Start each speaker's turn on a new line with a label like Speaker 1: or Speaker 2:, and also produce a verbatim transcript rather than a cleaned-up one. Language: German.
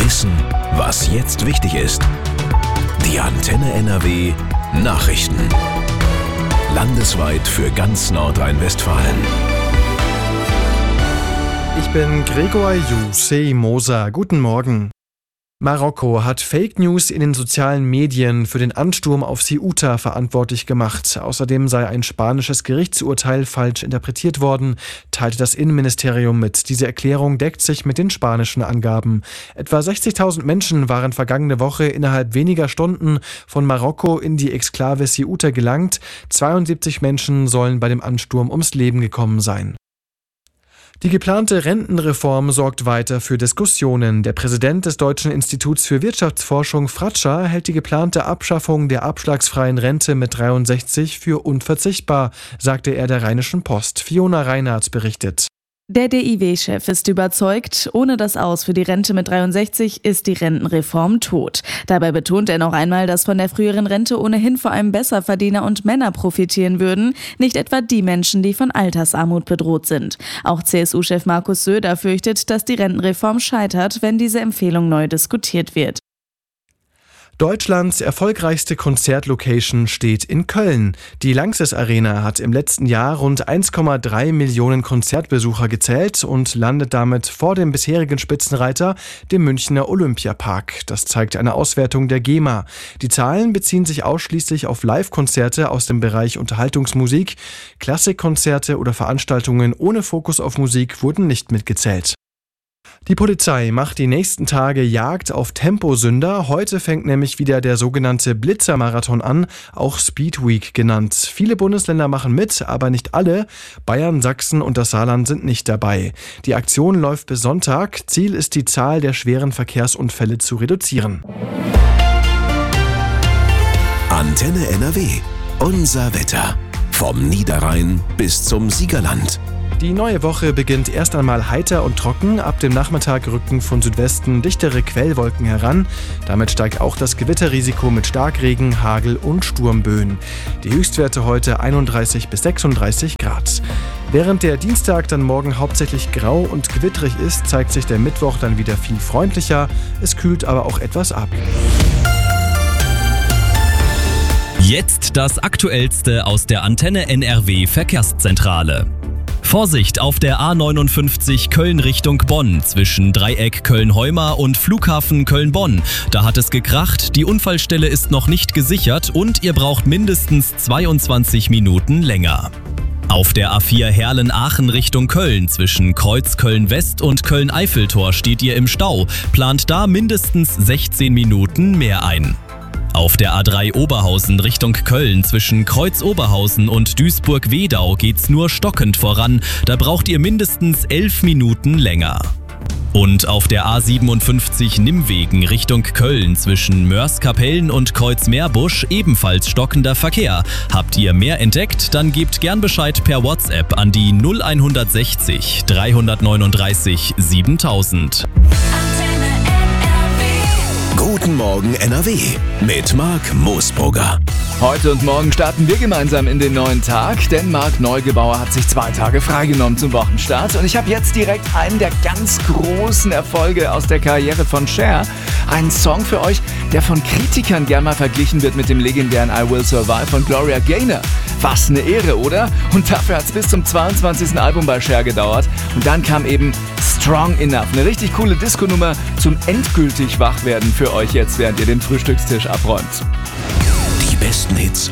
Speaker 1: Wissen, was jetzt wichtig ist. Die Antenne N R W Nachrichten. Landesweit für ganz Nordrhein-Westfalen.
Speaker 2: Ich bin Gregor Jusei Moser. Guten Morgen. Marokko hat Fake News in den sozialen Medien für den Ansturm auf Ceuta verantwortlich gemacht. Außerdem sei ein spanisches Gerichtsurteil falsch interpretiert worden, teilte das Innenministerium mit. Diese Erklärung deckt sich mit den spanischen Angaben. Etwa sechzigtausend Menschen waren vergangene Woche innerhalb weniger Stunden von Marokko in die Exklave Ceuta gelangt. zweiundsiebzig Menschen sollen bei dem Ansturm ums Leben gekommen sein. Die geplante Rentenreform sorgt weiter für Diskussionen. Der Präsident des Deutschen Instituts für Wirtschaftsforschung, Fratscher, hält die geplante Abschaffung der abschlagsfreien Rente mit dreiundsechzig für unverzichtbar, sagte er der Rheinischen Post. Fiona Reinhardt berichtet.
Speaker 3: Der D I W-Chef ist überzeugt, ohne das Aus für die Rente mit dreiundsechzig ist die Rentenreform tot. Dabei betont er noch einmal, dass von der früheren Rente ohnehin vor allem Besserverdiener und Männer profitieren würden, nicht etwa die Menschen, die von Altersarmut bedroht sind. Auch C S U-Chef Markus Söder fürchtet, dass die Rentenreform scheitert, wenn diese Empfehlung neu diskutiert wird.
Speaker 2: Deutschlands erfolgreichste Konzertlocation steht in Köln. Die Lanxess Arena hat im letzten Jahr rund eins Komma drei Millionen Konzertbesucher gezählt und landet damit vor dem bisherigen Spitzenreiter, dem Münchner Olympiapark. Das zeigt eine Auswertung der GEMA. Die Zahlen beziehen sich ausschließlich auf Live-Konzerte aus dem Bereich Unterhaltungsmusik. Klassikkonzerte oder Veranstaltungen ohne Fokus auf Musik wurden nicht mitgezählt. Die Polizei macht die nächsten Tage Jagd auf Temposünder. Heute fängt nämlich wieder der sogenannte Blitzermarathon an, auch Speed Week genannt. Viele Bundesländer machen mit, aber nicht alle. Bayern, Sachsen und das Saarland sind nicht dabei. Die Aktion läuft bis Sonntag. Ziel ist, die Zahl der schweren Verkehrsunfälle zu reduzieren.
Speaker 1: Antenne N R W. Unser Wetter. Vom Niederrhein bis zum Siegerland.
Speaker 2: Die neue Woche beginnt erst einmal heiter und trocken. Ab dem Nachmittag rücken von Südwesten dichtere Quellwolken heran. Damit steigt auch das Gewitterrisiko mit Starkregen, Hagel und Sturmböen. Die Höchstwerte heute einunddreißig bis sechsunddreißig Grad. Während der Dienstag dann morgen hauptsächlich grau und gewitterig ist, zeigt sich der Mittwoch dann wieder viel freundlicher. Es kühlt aber auch etwas ab.
Speaker 4: Jetzt das Aktuellste aus der Antenne N R W Verkehrszentrale. Vorsicht auf der A neunundfünfzig Köln Richtung Bonn zwischen Dreieck Köln-Heumar und Flughafen Köln-Bonn. Da hat es gekracht, die Unfallstelle ist noch nicht gesichert und ihr braucht mindestens zweiundzwanzig Minuten länger. Auf der A vier Herlen-Aachen Richtung Köln zwischen Kreuz Köln-West und Köln-Eiffeltor steht ihr im Stau. Plant da mindestens sechzehn Minuten mehr ein. Auf der A drei Oberhausen Richtung Köln zwischen Kreuz Oberhausen und Duisburg-Wedau geht's nur stockend voran. Da braucht ihr mindestens elf Minuten länger. Und auf der A siebenundfünfzig Nimwegen Richtung Köln zwischen Mörs-Kapellen und Kreuz-Meerbusch ebenfalls stockender Verkehr. Habt ihr mehr entdeckt? Dann gebt gern Bescheid per WhatsApp an die null hundertsechzig dreihundertneununddreißig siebentausend.
Speaker 1: Guten Morgen N R W mit Marc Moosbrugger.
Speaker 5: Heute und morgen starten wir gemeinsam in den neuen Tag, denn Marc Neugebauer hat sich zwei Tage freigenommen zum Wochenstart. Und ich habe jetzt direkt einen der ganz großen Erfolge aus der Karriere von Cher. Einen Song für euch, der von Kritikern gern mal verglichen wird mit dem legendären I Will Survive von Gloria Gaynor. Was eine Ehre, oder? Und dafür hat es bis zum zweiundzwanzigsten Album bei Cher gedauert. Und dann kam eben Strong Enough. Eine richtig coole Disco-Nummer zum endgültig Wachwerden für euch jetzt, während ihr den Frühstückstisch abräumt.
Speaker 1: Die besten Hits